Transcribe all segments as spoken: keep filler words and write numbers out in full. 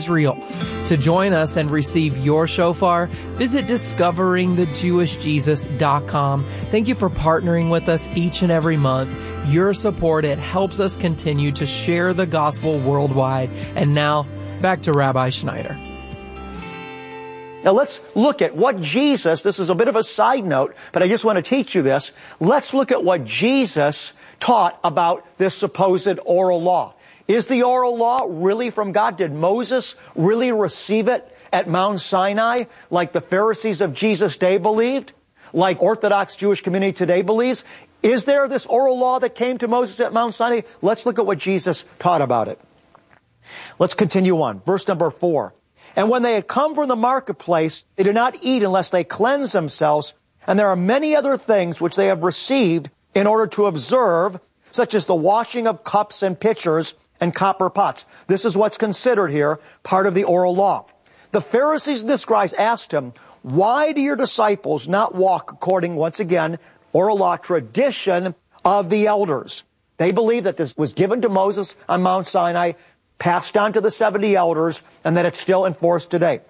Israel. To join us and receive your shofar, visit discovering the jewish jesus dot com. Thank you for partnering with us each and every month. Your support, it helps us continue to share the gospel worldwide. And now, back to Rabbi Schneider. Now let's look at what Jesus, this is a bit of a side note, but I just want to teach you this. Let's look at what Jesus taught about this supposed oral law. Is the oral law really from God? Did Moses really receive it at Mount Sinai like the Pharisees of Jesus' day believed? Like Orthodox Jewish community today believes? Is there this oral law that came to Moses at Mount Sinai? Let's look at what Jesus taught about it. Let's continue on. Verse number four. And when they had come from the marketplace, they did not eat unless they cleansed themselves. And there are many other things which they have received in order to observe, such as the washing of cups and pitchers and copper pots. This is what's considered here part of the oral law. The Pharisees and the scribes asked him, why do your disciples not walk according, once again, oral law tradition of the elders? They believe that this was given to Moses on Mount Sinai, passed on to the seventy elders, and that it's still enforced today.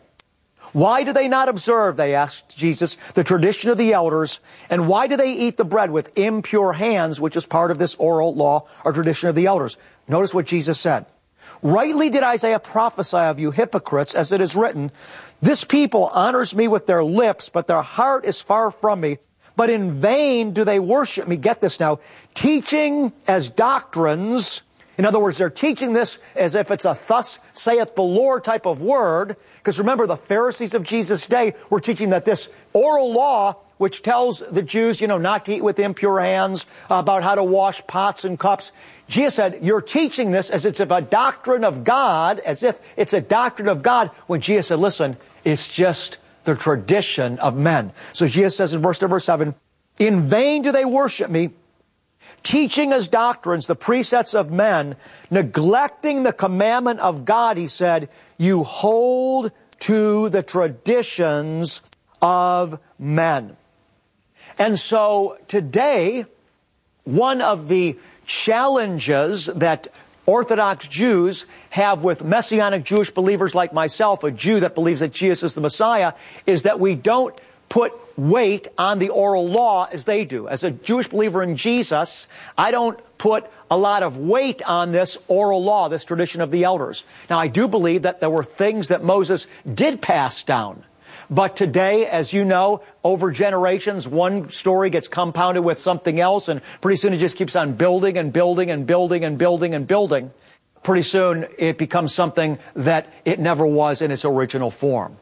Why do they not observe, they asked Jesus, the tradition of the elders, and why do they eat the bread with impure hands, which is part of this oral law or tradition of the elders? Notice what Jesus said. Rightly did Isaiah prophesy of you hypocrites, as it is written, this people honors me with their lips, but their heart is far from me. But in vain do they worship me, get this now, teaching as doctrines. In other words, they're teaching this as if it's a thus saith the Lord type of word. Because remember, the Pharisees of Jesus' day were teaching that this oral law, which tells the Jews, you know, not to eat with impure hands, about how to wash pots and cups. Jesus said, you're teaching this as it's a doctrine of God, as if it's a doctrine of God, when Jesus said, listen, it's just the tradition of men. So Jesus says in verse number seven, in vain do they worship me, teaching as doctrines the precepts of men, neglecting the commandment of God, he said, you hold to the traditions of men. And so today, one of the challenges that Orthodox Jews have with Messianic Jewish believers like myself, a Jew that believes that Jesus is the Messiah, is that we don't put weight on the oral law as they do. As a Jewish believer in Jesus, I don't put a lot of weight on this oral law, this tradition of the elders. Now, I do believe that there were things that Moses did pass down. But today, as you know, over generations, one story gets compounded with something else, and pretty soon it just keeps on building and building and building and building and building. Pretty soon it becomes something that it never was in its original form.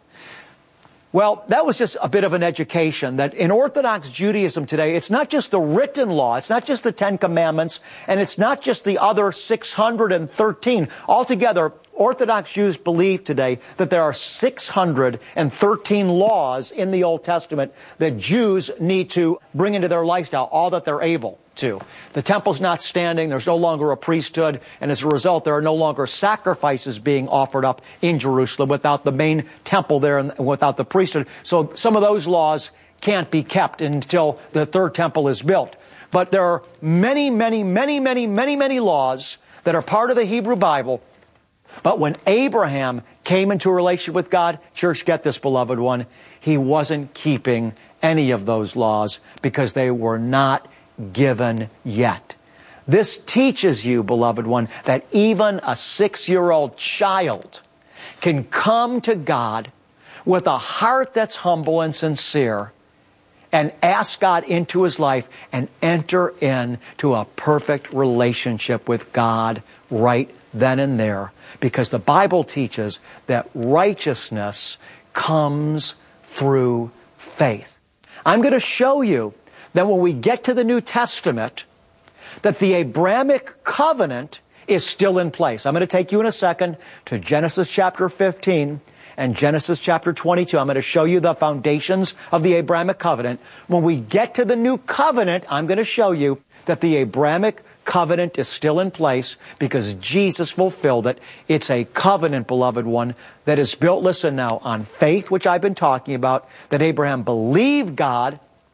Well, that was just a bit of an education that in Orthodox Judaism today, it's not just the written law, it's not just the Ten Commandments, and it's not just the other six hundred thirteen. Altogether, Orthodox Jews believe today that there are six hundred thirteen laws in the Old Testament that Jews need to bring into their lifestyle, all that they're able to. The temple's not standing, there's no longer a priesthood, and as a result, there are no longer sacrifices being offered up in Jerusalem without the main temple there and without the priesthood. So some of those laws can't be kept until the third temple is built. But there are many, many, many, many, many, many laws that are part of the Hebrew Bible. But when Abraham came into a relationship with God, church, get this, beloved one, he wasn't keeping any of those laws because they were not given yet. This teaches you, beloved one, that even a six-year-old child can come to God with a heart that's humble and sincere and ask God into his life and enter into a perfect relationship with God right then and there. Because the Bible teaches that righteousness comes through faith. I'm going to show you that when we get to the New Testament, that the Abrahamic covenant is still in place. I'm going to take you in a second to Genesis chapter fifteen and Genesis chapter twenty-two. I'm going to show you the foundations of the Abrahamic covenant. When we get to the New Covenant, I'm going to show you that the Abrahamic covenant is still in place because Jesus fulfilled it. It's a covenant, beloved one, that is built, listen now, on faith, which I've been talking about, that Abraham believed God,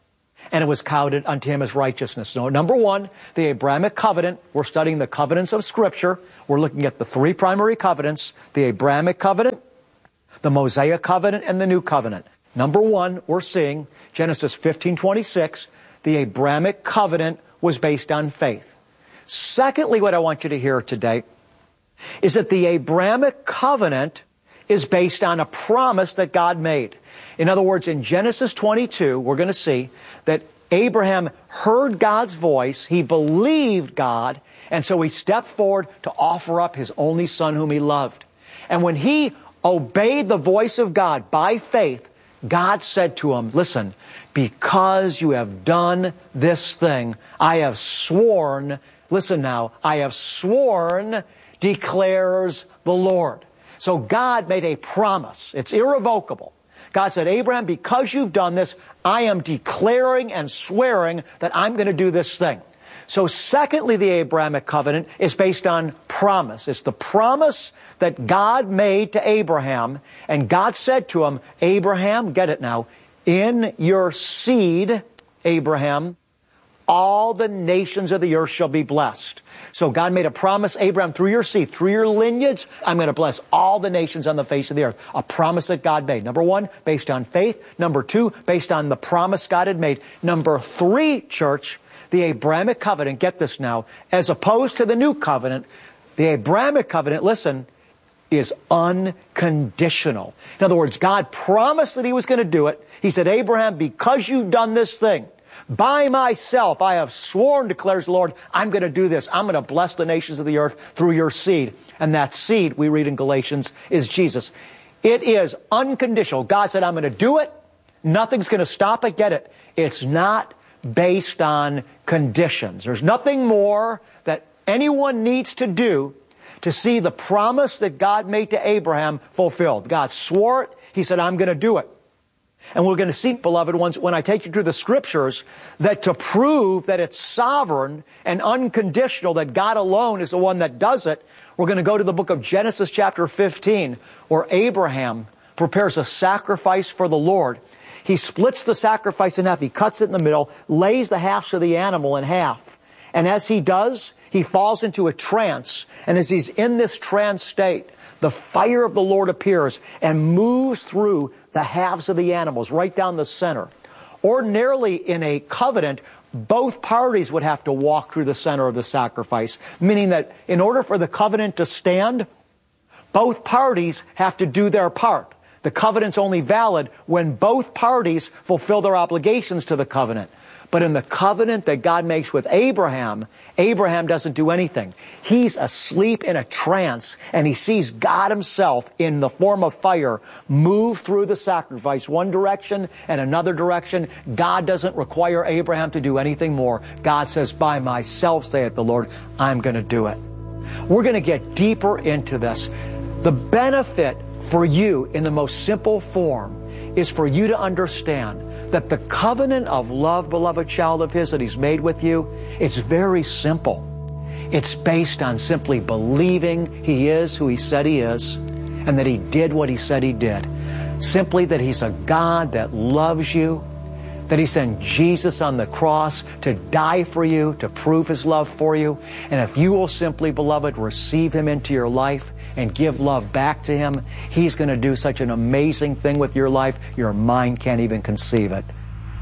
and it was counted unto him as righteousness. So number one, the Abrahamic covenant. We're studying the covenants of Scripture. We're looking at the three primary covenants, the Abrahamic covenant, the Mosaic covenant, and the new covenant. Number one, we're seeing Genesis fifteen twenty-six, the Abrahamic covenant was based on faith. Secondly, what I want you to hear today is that the Abrahamic covenant is based on a promise that God made. In other words, in Genesis twenty-two, we're going to see that Abraham heard God's voice, he believed God, and so he stepped forward to offer up his only son whom he loved. And when he obeyed the voice of God by faith, God said to him, listen, because you have done this thing, I have sworn, listen now, I have sworn, declares the Lord. So God made a promise. It's irrevocable. God said, Abraham, because you've done this, I am declaring and swearing that I'm going to do this thing. So secondly, the Abrahamic covenant is based on promise. It's the promise that God made to Abraham. And God said to him, Abraham, get it now, in your seed, Abraham, all the nations of the earth shall be blessed. So God made a promise, Abraham, through your seed, through your lineage, I'm going to bless all the nations on the face of the earth. A promise that God made. Number one, based on faith. Number two, based on the promise God had made. Number three, church, the Abrahamic covenant, get this now, as opposed to the new covenant, the Abrahamic covenant, listen, is unconditional. In other words, God promised that he was going to do it. He said, Abraham, because you've done this thing, by myself, I have sworn, declares the Lord, I'm going to do this. I'm going to bless the nations of the earth through your seed. And that seed, we read in Galatians, is Jesus. It is unconditional. God said, I'm going to do it. Nothing's going to stop it. Get it? It's not based on conditions. There's nothing more that anyone needs to do to see the promise that God made to Abraham fulfilled. God swore it. He said, I'm going to do it. And we're going to see, beloved ones, when I take you through the Scriptures, that to prove that it's sovereign and unconditional, that God alone is the one that does it, we're going to go to the book of Genesis chapter fifteen, where Abraham prepares a sacrifice for the Lord. He splits the sacrifice in half. He cuts it in the middle, lays the halves of the animal in half. And as he does, he falls into a trance. And as he's in this trance state, the fire of the Lord appears and moves through the halves of the animals, right down the center. Ordinarily, in a covenant, both parties would have to walk through the center of the sacrifice, meaning that in order for the covenant to stand, both parties have to do their part. The covenant's only valid when both parties fulfill their obligations to the covenant. But in the covenant that God makes with Abraham, Abraham doesn't do anything. He's asleep in a trance, and he sees God himself in the form of fire move through the sacrifice one direction and another direction. God doesn't require Abraham to do anything more. God says, by myself, saith the Lord, I'm going to do it. We're going to get deeper into this. The benefit for you in the most simple form is for you to understand that the covenant of love, beloved child of His, that He's made with you, it's very simple. It's based on simply believing He is who He said He is, and that He did what He said He did. Simply that He's a God that loves you, that He sent Jesus on the cross to die for you, to prove His love for you. And if you will simply, beloved, receive Him into your life and give love back to Him, He's going to do such an amazing thing with your life, your mind can't even conceive it.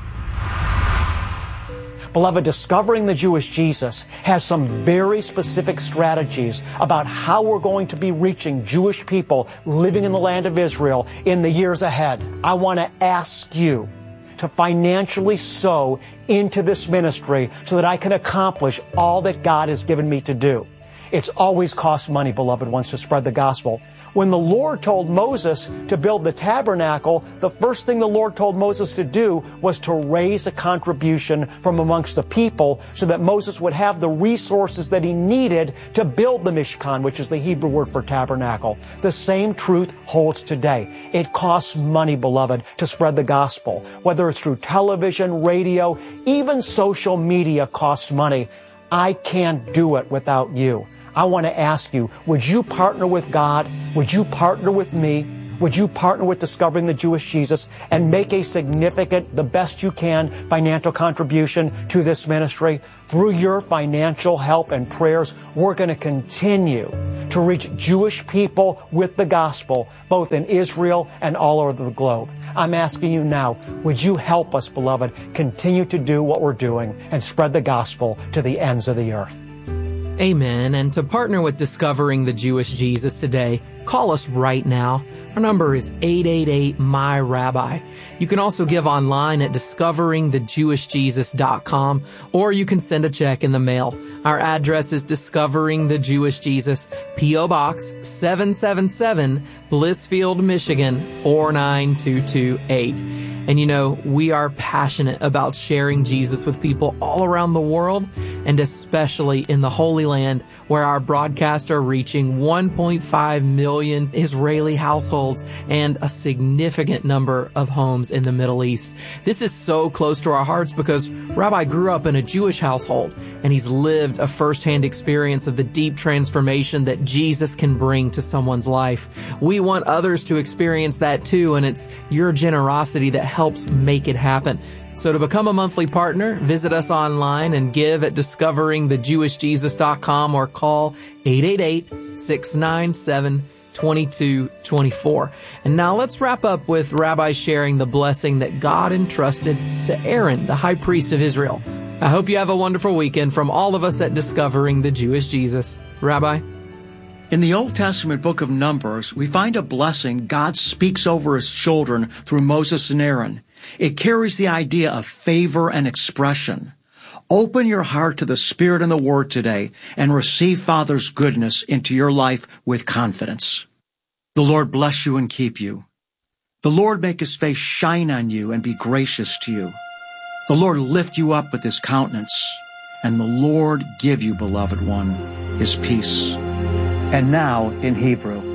Beloved, Discovering the Jewish Jesus has some very specific strategies about how we're going to be reaching Jewish people living in the land of Israel in the years ahead. I want to ask you to financially sow into this ministry so that I can accomplish all that God has given me to do. It's always cost money, beloved ones, to spread the gospel. When the Lord told Moses to build the tabernacle, the first thing the Lord told Moses to do was to raise a contribution from amongst the people so that Moses would have the resources that he needed to build the Mishkan, which is the Hebrew word for tabernacle. The same truth holds today. It costs money, beloved, to spread the gospel. Whether it's through television, radio, even social media costs money. I can't do it without you. I want to ask you, would you partner with God? Would you partner with me? would you partner with Discovering the Jewish Jesus and make a significant, the best you can, financial contribution to this ministry? Through your financial help and prayers, we're going to continue to reach Jewish people with the gospel, both in Israel and all over the globe. I'm asking you now, would you help us, beloved, continue to do what we're doing and spread the gospel to the ends of the earth? Amen. And to partner with Discovering the Jewish Jesus today, call us right now. Our number is eight eight eight, M Y, Rabbi. You can also give online at discovering the jewish jesus dot com, or you can send a check in the mail. Our address is Discovering the Jewish Jesus, P O Box seven seven seven, Blissfield, Michigan, four nine two two eight. And you know, we are passionate about sharing Jesus with people all around the world, and especially in the Holy Land, where our broadcasts are reaching one point five million Israeli households and a significant number of homes in the Middle East. This is so close to our hearts because Rabbi grew up in a Jewish household, and he's lived a firsthand experience of the deep transformation that Jesus can bring to someone's life. We want others to experience that too, and it's your generosity that helps make it happen. So to become a monthly partner, visit us online and give at discovering the jewish jesus dot com or call eight eight eight, six nine seven, two two two four. And now let's wrap up with Rabbi sharing the blessing that God entrusted to Aaron, the high priest of Israel. I hope you have a wonderful weekend from all of us at Discovering the Jewish Jesus. Rabbi? In the Old Testament book of Numbers, we find a blessing God speaks over his children through Moses and Aaron. It carries the idea of favor and expression. Open your heart to the Spirit and the Word today and receive Father's goodness into your life with confidence. The Lord bless you and keep you. The Lord make his face shine on you and be gracious to you. The Lord lift you up with his countenance, and the Lord give you, beloved one, his peace. And now in Hebrew.